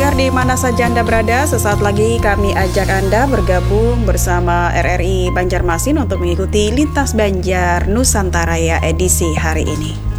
pendengar di mana saja Anda berada, sesaat lagi kami ajak Anda bergabung bersama RRI Banjarmasin untuk mengikuti Lintas Banjar Nusantara ya edisi hari ini.